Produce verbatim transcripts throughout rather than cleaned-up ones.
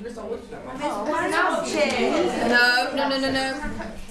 No, no, no, no, no.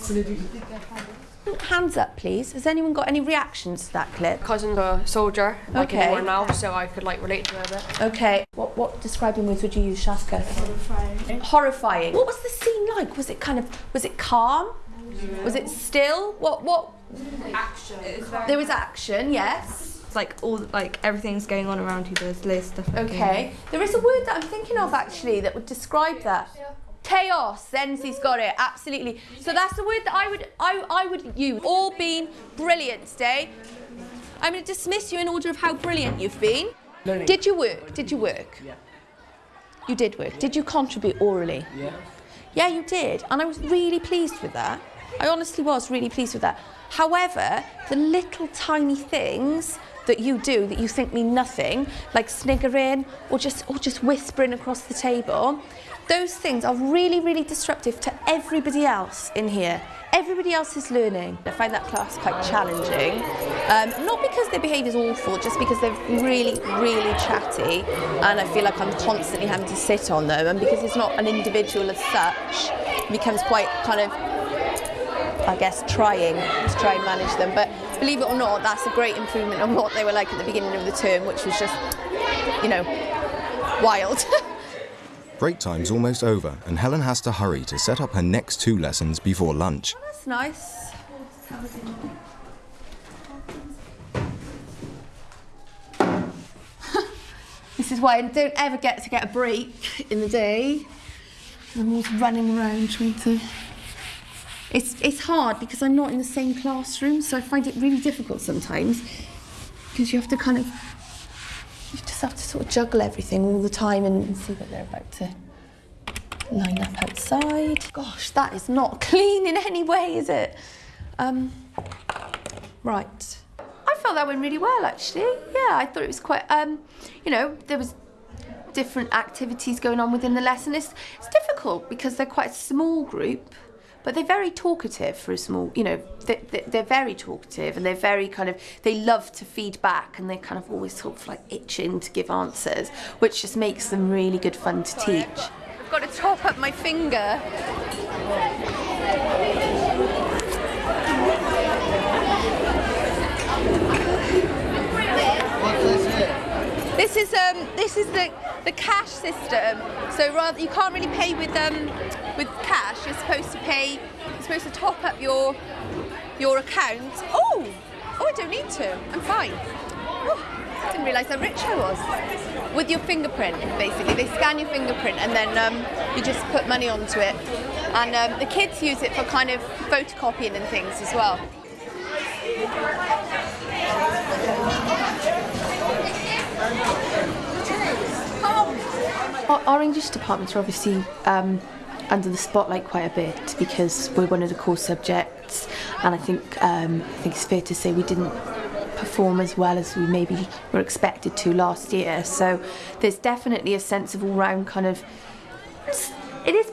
Hands up, please. Has anyone got any reactions to that clip? Cousin's a soldier, like okay. in war now, so I could like relate to her a bit. Okay. What what describing words would you use, Shaska? Horrifying. Horrifying. What was the scene like? Was it kind of was it calm? Yeah. Was it still? What what? Action. There was action, yes. It's like all like everything's going on around you. There's loads of stuff. Okay. There is a word that I'm thinking of actually that would describe that. Yeah. Chaos. Zenzi's got it. Absolutely. So that's the word that I would I I would use. All been brilliant today. I'm going to dismiss you in order of how brilliant you've been. Learning. Did you work? Did you work? Yeah. You did work. Did you contribute orally? Yeah. Yeah, you did. And I was really pleased with that. I honestly was really pleased with that. However, the little tiny things that you do that you think mean nothing, like sniggering or just or just whispering across the table, those things are really, really disruptive to everybody else in here. Everybody else is learning. I find that class quite challenging. Um, not because their behaviour's awful, just because they're really, really chatty, and I feel like I'm constantly having to sit on them, and because it's not an individual as such, it becomes quite kind of, I guess, trying to try and manage them. But believe it or not, that's a great improvement on what they were like at the beginning of the term, which was just, you know, wild. Break time's almost over, and Helen has to hurry to set up her next two lessons before lunch. Oh, that's nice. This is why I don't ever get to get a break in the day. I'm always running around trying to... It's, it's hard because I'm not in the same classroom, so I find it really difficult sometimes because you have to kind of... You just have to sort of juggle everything all the time and see that they're about to line up outside. Gosh, that is not clean in any way, is it? Um, right. I felt that went really well, actually. Yeah, I thought it was quite, um, you know, there was different activities going on within the lesson. It's, it's difficult because they're quite a small group, but they're very talkative for a small, you know, they, they, they're very talkative and they're very kind of, they love to feed back and they're kind of always sort of like itching to give answers, which just makes them really good fun to teach. I've got to top up my finger. This is um this is the the cash system. So rather you can't really pay with um with cash. You're supposed to pay. You're supposed to top up your your account. Oh, oh, I don't need to. I'm fine. Oh, I didn't realise how rich I was. With your fingerprint, basically, they scan your fingerprint and then um, you just put money onto it. And um, the kids use it for kind of photocopying and things as well. Our, our English departments are obviously um, under the spotlight quite a bit because we're one of the core subjects, and I think um, I think it's fair to say we didn't perform as well as we maybe were expected to last year. So there's definitely a sense of all-round kind of, it is